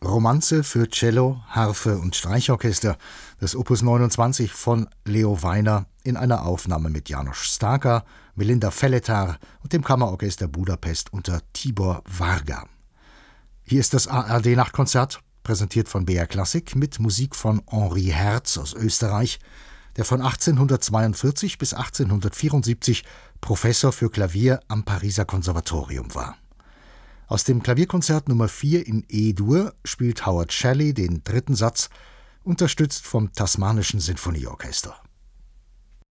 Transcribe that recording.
Romanze für Cello, Harfe und Streichorchester des Opus 29 von Leo Weiner in einer Aufnahme mit János Stáka, Melinda Feletar und dem Kammerorchester Budapest unter Tibor Varga. Hier ist das ARD-Nachtkonzert, präsentiert von BR Klassik mit Musik von Henri Herz aus Österreich, der von 1842 bis 1874 Professor für Klavier am Pariser Konservatorium war. Aus dem Klavierkonzert Nummer 4 in E-Dur spielt Howard Shelley den dritten Satz, unterstützt vom Tasmanischen Sinfonieorchester.